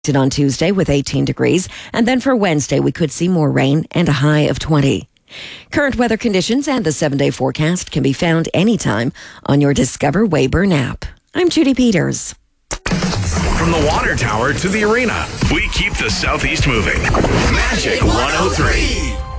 On Tuesday with 18 degrees, and then for Wednesday we could see more rain and a high of 20. Current weather conditions and the 7-day forecast can be found anytime on your Discover Weyburn app. I'm Judy Peters. From the water tower to the arena, we keep the Southeast moving. Magic 103.